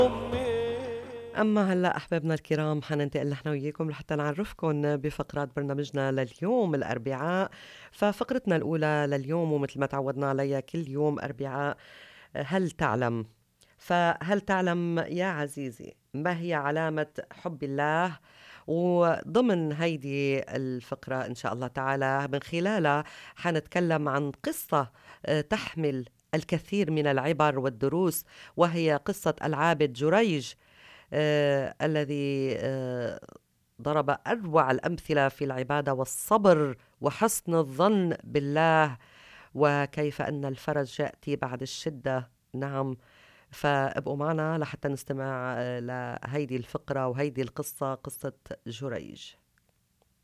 أما هلأ أحبابنا الكرام حننتقل نحن وياكم لحتى نعرفكم بفقرات برنامجنا لليوم الأربعاء. ففقرتنا الأولى لليوم ومثل ما تعودنا عليها كل يوم أربعاء، هل تعلم؟ فهل تعلم يا عزيزي ما هي علامة حب الله؟ وضمن هيدي الفقرة إن شاء الله تعالى من خلالها حنتكلم عن قصة تحمل الكثير من العبر والدروس، وهي قصة العابد جريج الذي ضرب أروع الأمثلة في العبادة والصبر وحسن الظن بالله، وكيف أن الفرج يأتي بعد الشدة. نعم، فابقوا معنا لحتى نستمع لهيدي الفقرة وهيدي القصة، قصة جريج.